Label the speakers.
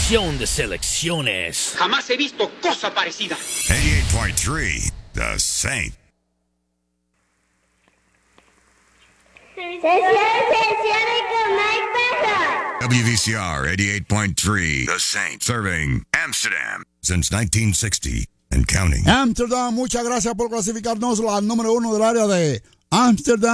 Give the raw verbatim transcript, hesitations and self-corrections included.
Speaker 1: Sesión de selecciones.
Speaker 2: Jamás he visto cosa parecida.
Speaker 3: eighty-eight point three, The Saint.
Speaker 4: Sesiones, sesiones con Mike Baja.
Speaker 3: W V C R eighty-eight point three, The Saint. Serving Amsterdam since nineteen sixty and counting.
Speaker 5: Amsterdam, muchas gracias por clasificarnos la número uno del área de Amsterdam.